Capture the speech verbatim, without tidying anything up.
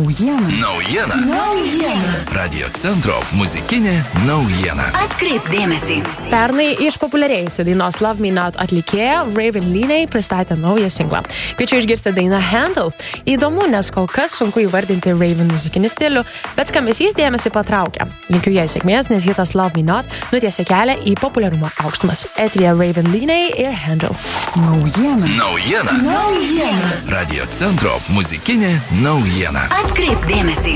Naujiena. Naujiena. Naujiena. Radio centro muzikinė naujiena. Atkreipk dėmesį. Pernai išpopuliarėjusi dainos Love Me Not atlikėja Raven Leigh pristatė naują singlą. Kviečiu išgirsti dainą Handle. Įdomu, nes kol kas sunku įvardinti Raven muzikinį stilių, bet skambesys dėmesį patraukia. Linkiu jai sėkmės, nes hitas Love Me Not nutiesė kelią į populiarumo aukštumas. Eteryje Raven Leigh ir Handle. Naujiena. Naujiena. Naujiena. Radio centro muzikinė naujiena. Atkreipk dėmesį.